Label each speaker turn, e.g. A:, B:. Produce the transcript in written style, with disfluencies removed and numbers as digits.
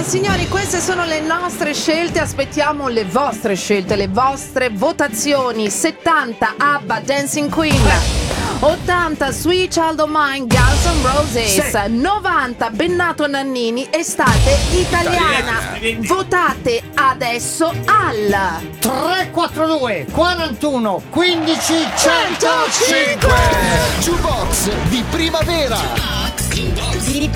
A: signori, queste sono le nostre scelte. Aspettiamo le vostre scelte, le vostre votazioni. 70 ABBA Dancing Queen, 80 Sweet Child O' Mine Guns N' Roses, 90 Bennato Nannini Estate Italiana. Votate adesso al
B: 342 41 15 105
C: Jukebox di primavera.